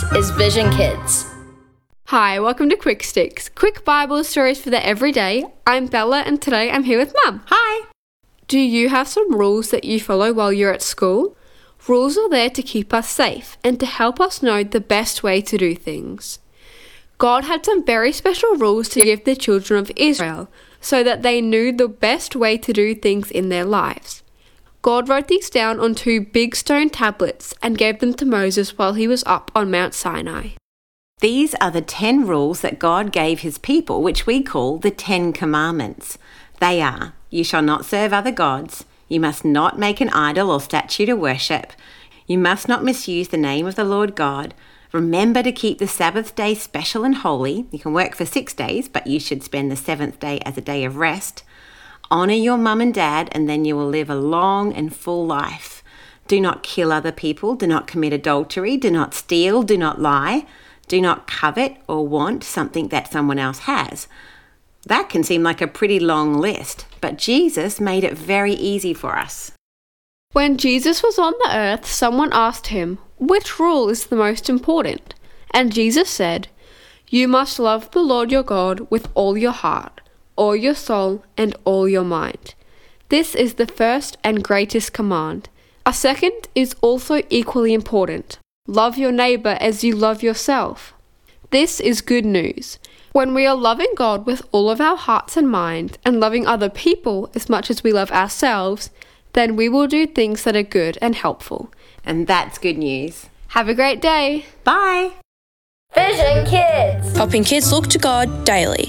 is Vision Kids. Hi, welcome to Quick Sticks, quick Bible stories for the everyday. I'm Bella and today I'm here with Mum. Hi. Do you have some rules that you follow while you're at school? Rules are there to keep us safe and to help us know the best way to do things. God had some very special rules to give the children of Israel so that they knew the best way to do things in their lives. God wrote these down on 2 big stone tablets and gave them to Moses while he was up on Mount Sinai. These are the 10 rules that God gave his people, which we call the 10 Commandments. They are: you shall not serve other gods, you must not make an idol or statue to worship, you must not misuse the name of the Lord God, remember to keep the Sabbath day special and holy. You can work for 6 days, but you should spend the 7th day as a day of rest. Honour your mum and dad, and then you will live a long and full life. Do not kill other people, do not commit adultery, do not steal, do not lie. Do not covet or want something that someone else has. That can seem like a pretty long list, but Jesus made it very easy for us. When Jesus was on the earth, someone asked him, "Which rule is the most important?" And Jesus said, "You must love the Lord your God with all your heart, all your soul, and all your mind. This is the first and greatest command. A second is also equally important. Love your neighbour as you love yourself." This is good news. When we are loving God with all of our hearts and mind and loving other people as much as we love ourselves, then we will do things that are good and helpful. And that's good news. Have a great day. Bye. Vision Kids. Helping kids look to God daily.